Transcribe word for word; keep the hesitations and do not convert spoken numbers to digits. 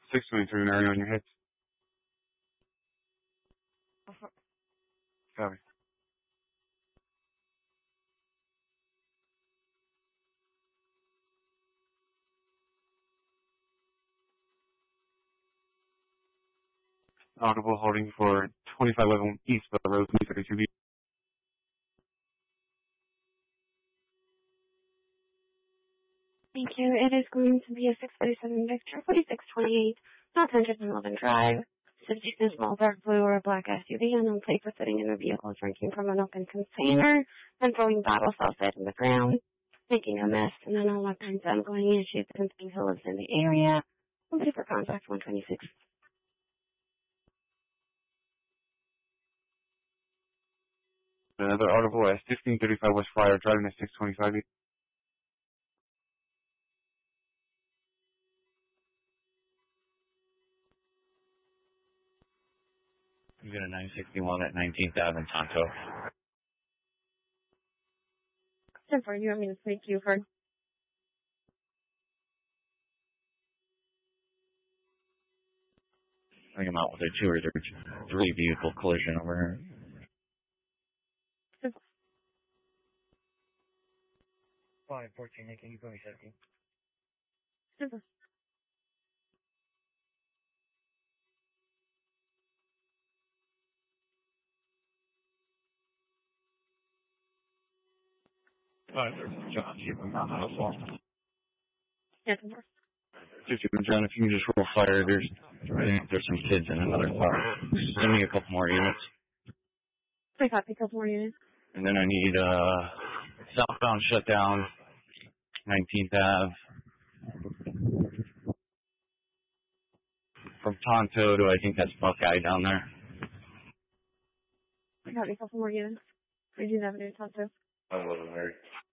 six twenty-three, an area on your hits. Uh-huh. Copy. Audible holding for twenty-five eleven East Road, thirty-two B. Thank you. It is going to be a six forty-seven Victor, forty-six twenty-eight, North one eleven Drive. Subject is small dark blue or a black S U V, unknown plate for sitting in a vehicle drinking from an open container and throwing bottles outside on the ground, making a mess, and then all kinds of ongoing issues and things who lives in the area. Somebody for contact one twenty-six. Another Audible at fifteen thirty-five West Flyer, driving at six twenty-five East. You got a nine sixty-one at nineteenth Avenue, Tonto. Jennifer, you want me to speak to you for... I think I'm out with a two or three, three vehicle collision over here. Five fourteen, can you put me seventeen? Super. Alright, there's John. Keep him out of the phone. Yes, of course. fifty-one, John, if you can just roll fire, there's, there's some kids in another car. Send me a couple more units. I got a couple more units. And then I need, uh, southbound shutdown, nineteenth Avenue. From Tonto to, I think that's Buckeye down there. I got a couple more units. We do have a new talk to. I wasn't there.